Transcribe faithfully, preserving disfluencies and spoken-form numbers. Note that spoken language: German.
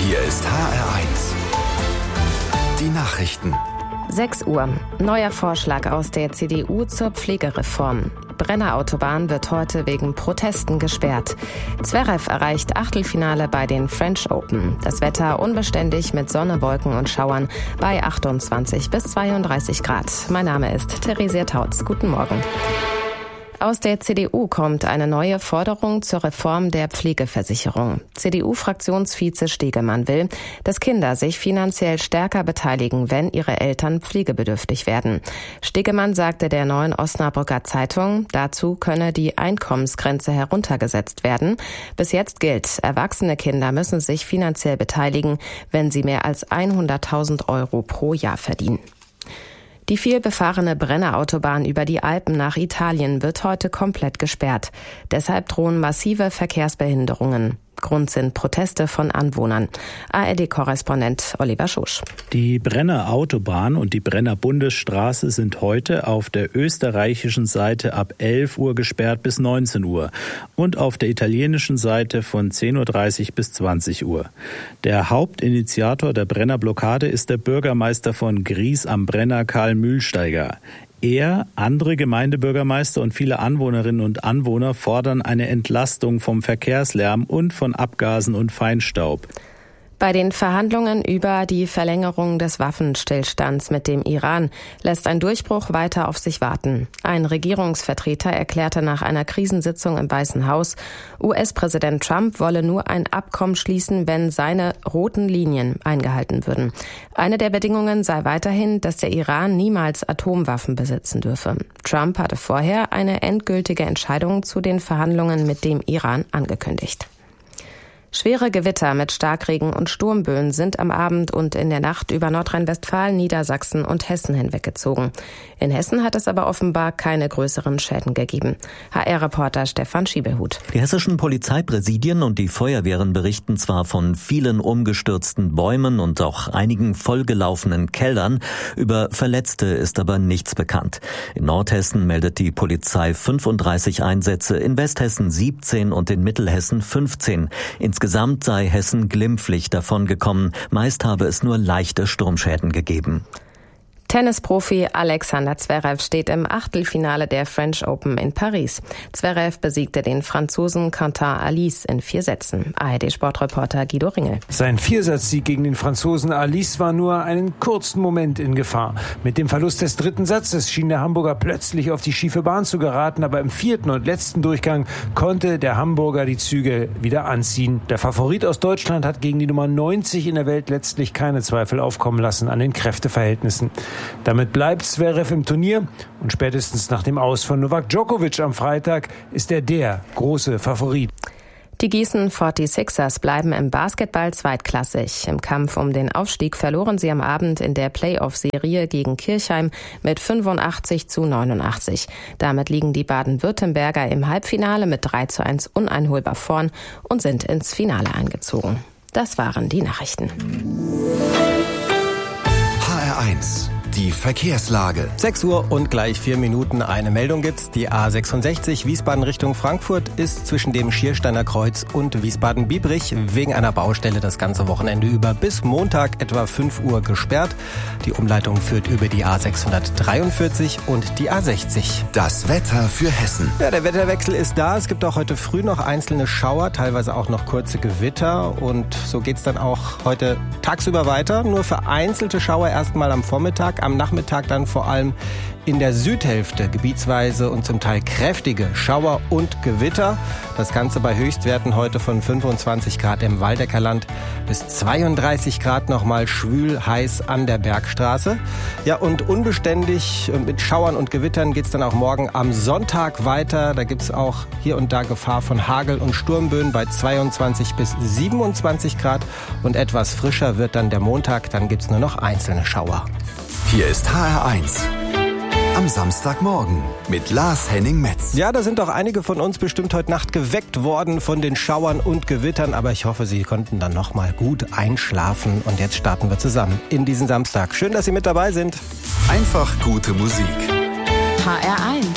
Hier ist H R eins. Die Nachrichten. sechs Uhr. Neuer Vorschlag aus der C D U zur Pflegereform. Brenner Autobahn wird heute wegen Protesten gesperrt. Zverev erreicht Achtelfinale bei den French Open. Das Wetter unbeständig mit Sonne, Wolken und Schauern bei achtundzwanzig bis zweiunddreißig Grad. Mein Name ist Theresia Tautz. Guten Morgen. Aus der C D U kommt eine neue Forderung zur Reform der Pflegeversicherung. C D U-Fraktionsvize Stegemann will, dass Kinder sich finanziell stärker beteiligen, wenn ihre Eltern pflegebedürftig werden. Stegemann sagte der Neuen Osnabrücker Zeitung, dazu könne die Einkommensgrenze heruntergesetzt werden. Bis jetzt gilt, erwachsene Kinder müssen sich finanziell beteiligen, wenn sie mehr als hunderttausend Euro pro Jahr verdienen. Die vielbefahrene Brenner-Autobahn über die Alpen nach Italien wird heute komplett gesperrt. Deshalb drohen massive Verkehrsbehinderungen. Grund sind Proteste von Anwohnern. A R D-Korrespondent Oliver Schusch. Die Brenner Autobahn und die Brenner Bundesstraße sind heute auf der österreichischen Seite ab elf Uhr gesperrt bis neunzehn Uhr und auf der italienischen Seite von zehn Uhr dreißig bis zwanzig Uhr. Der Hauptinitiator der Brenner Blockade ist der Bürgermeister von Gries am Brenner, Karl Mühlsteiger. Er, andere Gemeindebürgermeister und viele Anwohnerinnen und Anwohner fordern eine Entlastung vom Verkehrslärm und von Abgasen und Feinstaub. Bei den Verhandlungen über die Verlängerung des Waffenstillstands mit dem Iran lässt ein Durchbruch weiter auf sich warten. Ein Regierungsvertreter erklärte nach einer Krisensitzung im Weißen Haus, U S-Präsident Trump wolle nur ein Abkommen schließen, wenn seine roten Linien eingehalten würden. Eine der Bedingungen sei weiterhin, dass der Iran niemals Atomwaffen besitzen dürfe. Trump hatte vorher eine endgültige Entscheidung zu den Verhandlungen mit dem Iran angekündigt. Schwere Gewitter mit Starkregen und Sturmböen sind am Abend und in der Nacht über Nordrhein-Westfalen, Niedersachsen und Hessen hinweggezogen. In Hessen hat es aber offenbar keine größeren Schäden gegeben. H R-Reporter Stefan Schiebelhut. Die hessischen Polizeipräsidien und die Feuerwehren berichten zwar von vielen umgestürzten Bäumen und auch einigen vollgelaufenen Kellern. Über Verletzte ist aber nichts bekannt. In Nordhessen meldet die Polizei fünfunddreißig Einsätze, in Westhessen siebzehn und in Mittelhessen fünfzehn. Insgesamt sei Hessen glimpflich davongekommen. Meist habe es nur leichte Sturmschäden gegeben. Tennisprofi Alexander Zverev steht im Achtelfinale der French Open in Paris. Zverev besiegte den Franzosen Quentin Halys in vier Sätzen. A R D-Sportreporter Guido Ringel. Sein Viersatzsieg gegen den Franzosen Halys war nur einen kurzen Moment in Gefahr. Mit dem Verlust des dritten Satzes schien der Hamburger plötzlich auf die schiefe Bahn zu geraten, aber im vierten und letzten Durchgang konnte der Hamburger die Zügel wieder anziehen. Der Favorit aus Deutschland hat gegen die Nummer neunzig in der Welt letztlich keine Zweifel aufkommen lassen an den Kräfteverhältnissen. Damit bleibt Zverev im Turnier und spätestens nach dem Aus von Novak Djokovic am Freitag ist er der große Favorit. Die Gießen forty-sixers bleiben im Basketball zweitklassig. Im Kampf um den Aufstieg verloren sie am Abend in der Playoff-Serie gegen Kirchheim mit fünfundachtzig zu neunundachtzig. Damit liegen die Baden-Württemberger im Halbfinale mit drei zu eins uneinholbar vorn und sind ins Finale eingezogen. Das waren die Nachrichten. H R eins. Die Verkehrslage. sechs Uhr und gleich vier Minuten. Eine Meldung gibt's. Die A sechsundsechzig Wiesbaden Richtung Frankfurt ist zwischen dem Schiersteiner Kreuz und Wiesbaden-Biebrich wegen einer Baustelle das ganze Wochenende über bis Montag etwa fünf Uhr gesperrt. Die Umleitung führt über die A sechshundertdreiundvierzig und die A sechzig. Das Wetter für Hessen. Ja, der Wetterwechsel ist da. Es gibt auch heute früh noch einzelne Schauer, teilweise auch noch kurze Gewitter. Und so geht's dann auch heute tagsüber weiter. Nur vereinzelte Schauer erstmal am Vormittag. Am Nachmittag dann vor allem in der Südhälfte gebietsweise und zum Teil kräftige Schauer und Gewitter. Das Ganze bei Höchstwerten heute von fünfundzwanzig Grad im Waldeckerland bis zweiunddreißig Grad nochmal schwül heiß an der Bergstraße. Ja, und unbeständig und mit Schauern und Gewittern geht's dann auch morgen am Sonntag weiter. Da gibt's auch hier und da Gefahr von Hagel und Sturmböen bei zweiundzwanzig bis siebenundzwanzig Grad. Und etwas frischer wird dann der Montag. Dann gibt's nur noch einzelne Schauer. Hier ist H R eins. Am Samstagmorgen mit Lars Henning Metz. Ja, da sind doch einige von uns bestimmt heute Nacht geweckt worden von den Schauern und Gewittern. Aber ich hoffe, Sie konnten dann noch mal gut einschlafen. Und jetzt starten wir zusammen in diesen Samstag. Schön, dass Sie mit dabei sind. Einfach gute Musik. H R eins.